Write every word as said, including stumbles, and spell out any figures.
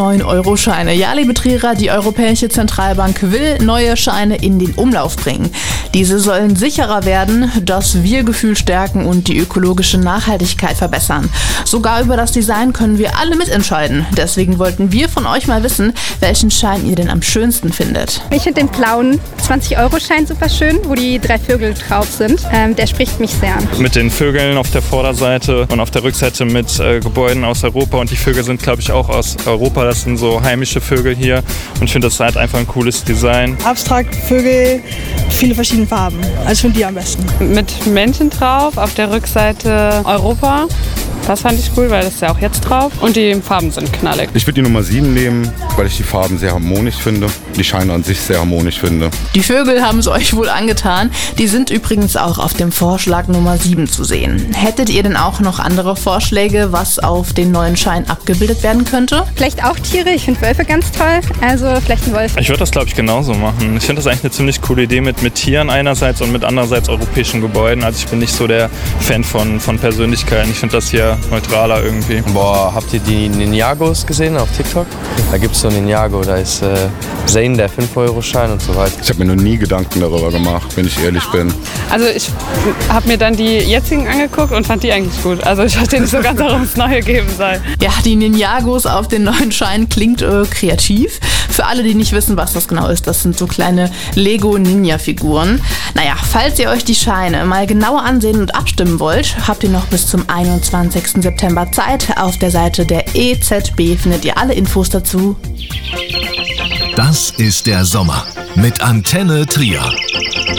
neun-Euro-Scheine. Ja, liebe Trierer, die Europäische Zentralbank will neue Scheine in den Umlauf bringen. Diese sollen sicherer werden, das Wir-Gefühl stärken und die ökologische Nachhaltigkeit verbessern. Sogar über das Design können wir alle mitentscheiden. Deswegen wollten wir von euch mal wissen, welchen Schein ihr denn am schönsten findet. Ich finde den blauen zwanzig-Euro-Schein super schön, wo die drei Vögel drauf sind. Ähm, der spricht mich sehr an. Mit den Vögeln auf der Vorderseite und auf der Rückseite mit äh, Gebäuden aus Europa. Und die Vögel sind, glaube ich, auch aus Europa. Das sind so heimische Vögel hier. Und ich finde, das ist halt einfach ein cooles Design. Abstrakt, Vögel, viele verschiedene Farben. Also ich finde die am besten. Mit Menschen drauf, auf der Rückseite Europa. Das fand ich cool, weil das ist ja auch jetzt drauf. Und die Farben sind knallig. Ich würde die Nummer sieben nehmen, weil ich die Farben sehr harmonisch finde. Die Scheine an sich sehr harmonisch finde. Die Vögel haben es euch wohl angetan. Die sind übrigens auch auf dem Vorschlag Nummer sieben zu sehen. Hättet ihr denn auch noch andere Vorschläge, was auf den neuen Schein abgebildet werden könnte? Vielleicht auch Tiere. Ich finde Wölfe ganz toll. Also vielleicht ein Wolf. Ich würde das, glaube ich, genauso machen. Ich finde das eigentlich eine ziemlich coole Idee mit, mit Tieren einerseits und mit andererseits europäischen Gebäuden. Also ich bin nicht so der Fan von, von Persönlichkeiten. Ich finde das hier neutraler irgendwie. Boah, habt ihr die Ninjagos gesehen auf TikTok? Da gibt es so einen Ninjago, da ist äh, Zane, der fünf-Euro-Schein und so weiter. Ich habe mir noch nie Gedanken darüber gemacht, wenn ich ehrlich bin. Also ich habe mir dann die jetzigen angeguckt und fand die eigentlich gut. Also ich verstehe nicht so ganz, warum es neue geben soll. Ja, die Ninjagos auf den neuen Schein klingt äh, kreativ. Für alle, die nicht wissen, was das genau ist, das sind so kleine Lego-Ninja-Figuren. Naja, falls ihr euch die Scheine mal genauer ansehen und abstimmen wollt, habt ihr noch bis zum einundzwanzigsten September Zeit. Auf der Seite der E Z B findet ihr alle Infos dazu. Das ist der Sommer mit Antenne Trier.